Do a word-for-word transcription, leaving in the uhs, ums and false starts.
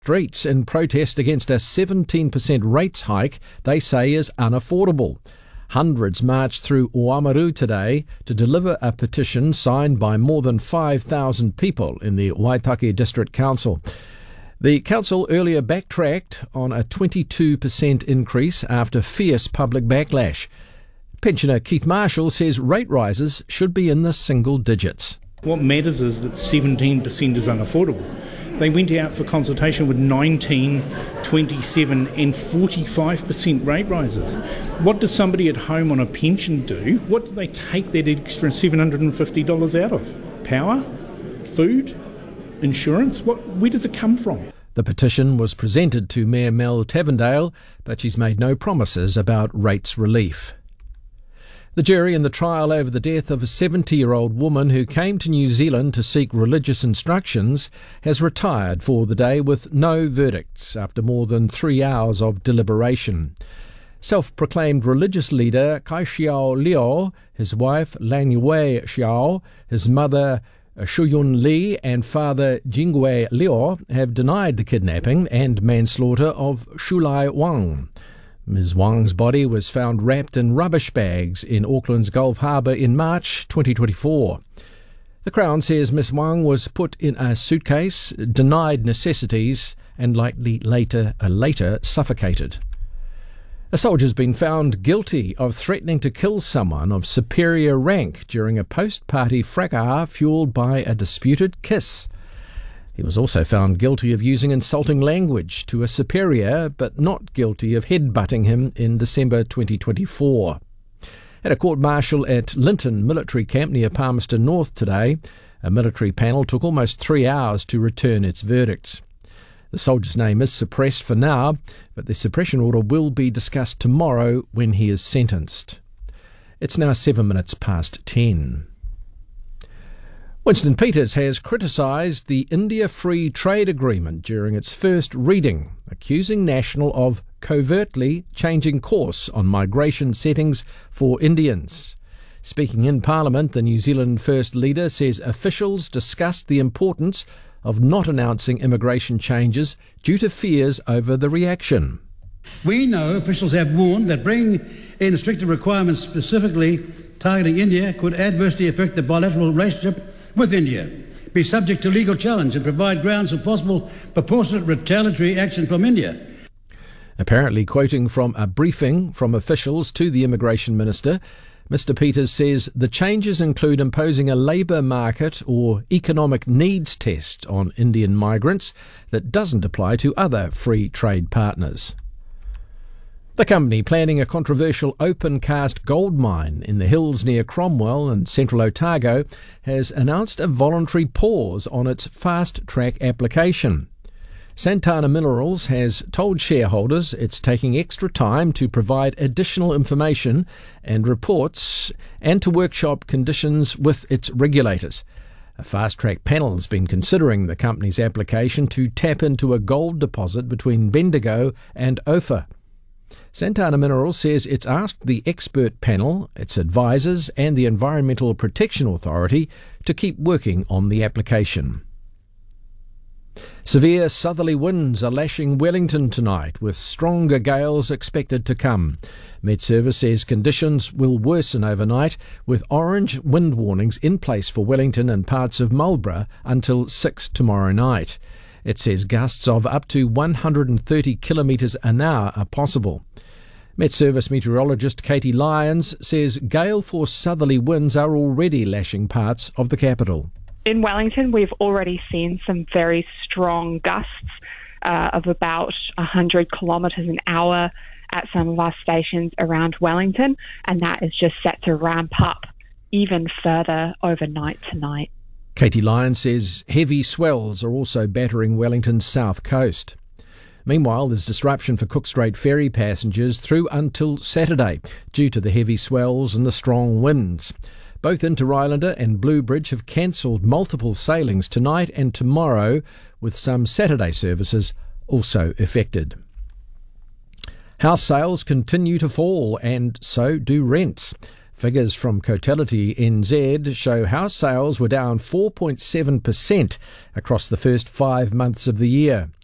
streets in protest against a seventeen percent rates hike they say is unaffordable. Hundreds marched through Oamaru today to deliver a petition signed by more than five thousand people in the Waitaki District Council. The council earlier backtracked on a twenty-two percent increase after fierce public backlash. Pensioner Keith Marshall says rate rises should be in the single digits. What matters is that seventeen percent is unaffordable. They went out for consultation with nineteen, twenty-seven and forty-five percent rate rises. What does somebody at home on a pension do? What do they take that extra seven hundred fifty dollars out of? Power? Food? Insurance? What? Where does it come from? The petition was presented to Mayor Mel Tavendale, but she's made no promises about rates relief. The jury in the trial over the death of a seventy-year-old woman who came to New Zealand to seek religious instructions has retired for the day with no verdicts after more than three hours of deliberation. Self-proclaimed religious leader Kai Xiao Liu, his wife Lan Yue Xiao, his mother Shuyun Li and father Jingwei Liu have denied the kidnapping and manslaughter of Shulai Wang. Miz Wang's body was found wrapped in rubbish bags in Auckland's Gulf Harbour in March twenty twenty-four. The Crown says Miss Wang was put in a suitcase, denied necessities, and likely later, uh, later suffocated. A soldier's been found guilty of threatening to kill someone of superior rank during a post-party fracas fuelled by a disputed kiss. He was also found guilty of using insulting language to a superior, but not guilty of headbutting him in December twenty twenty-four. At a court-martial at Linton Military Camp near Palmerston North today, a military panel took almost three hours to return its verdicts. The soldier's name is suppressed for now, but the suppression order will be discussed tomorrow when he is sentenced. It's now seven minutes past ten. Winston Peters has criticised the India Free Trade Agreement during its first reading, accusing National of covertly changing course on migration settings for Indians. Speaking in Parliament, the New Zealand First Leader says officials discussed the importance of not announcing immigration changes due to fears over the reaction. We know officials have warned that bringing in stricter requirements specifically targeting India could adversely affect the bilateral relationship with India, be subject to legal challenge and provide grounds for possible proportionate retaliatory action from India. Apparently quoting from a briefing from officials to the Immigration Minister, Mister Peters says the changes include imposing a labour market or economic needs test on Indian migrants that doesn't apply to other free trade partners. The company planning a controversial open-cast gold mine in the hills near Cromwell and central Otago has announced a voluntary pause on its fast-track application. Santana Minerals has told shareholders it's taking extra time to provide additional information and reports and to workshop conditions with its regulators. A fast-track panel has been considering the company's application to tap into a gold deposit between Bendigo and Ophir. Santana Minerals says it's asked the expert panel, its advisors and the Environmental Protection Authority to keep working on the application. Severe southerly winds are lashing Wellington tonight, with stronger gales expected to come. Met Service says conditions will worsen overnight, with orange wind warnings in place for Wellington and parts of Marlborough until six tomorrow night. It says gusts of up to one hundred thirty kilometres an hour are possible. Met Service meteorologist Katie Lyons says gale-force southerly winds are already lashing parts of the capital. In Wellington, we've already seen some very strong gusts uh, of about one hundred kilometres an hour at some of our stations around Wellington, and that is just set to ramp up even further overnight tonight. Katie Lyons says heavy swells are also battering Wellington's south coast. Meanwhile, there's disruption for Cook Strait ferry passengers through until Saturday due to the heavy swells and the strong winds. Both Inter-Islander and Blue Bridge have cancelled multiple sailings tonight and tomorrow, with some Saturday services also affected. House sales continue to fall, and so do rents. Figures from Cotality N Z show house sales were down four point seven percent across the first five months of the year.